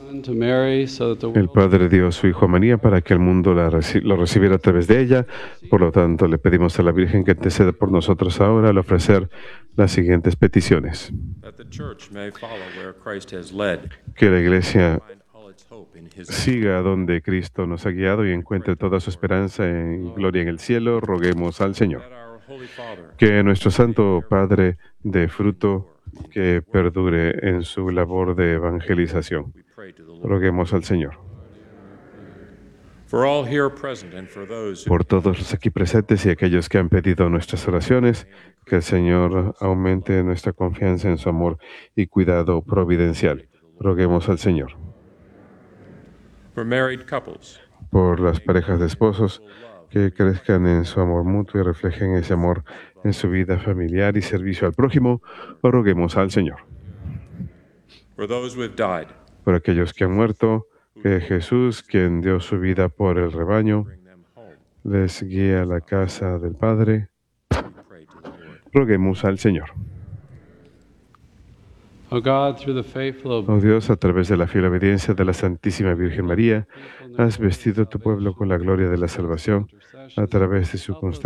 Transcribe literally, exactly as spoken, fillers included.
El Padre dio a su Hijo a María para que el mundo la reci- lo recibiera a través de ella. Por lo tanto, le pedimos a la Virgen que interceda por nosotros ahora al ofrecer las siguientes peticiones. Que la Iglesia siga donde Cristo nos ha guiado y encuentre toda su esperanza y gloria en el cielo. Roguemos al Señor. Que nuestro Santo Padre dé fruto que perdure en su labor de evangelización. Roguemos al Señor. Por todos los aquí presentes y aquellos que han pedido nuestras oraciones, que el Señor aumente nuestra confianza en su amor y cuidado providencial. Roguemos al Señor. Por las parejas de esposos, que crezcan en su amor mutuo y reflejen ese amor en su vida familiar y servicio al prójimo, roguemos al Señor. Por aquellos que han muerto, que Jesús, quien dio su vida por el rebaño, les guíe a la casa del Padre. Roguemos al Señor. Oh God, through the faithful Oh Dios, a través de la fiel obediencia de la Santísima Virgen María, has vestido a tu pueblo con la gloria de la salvación a través de su constante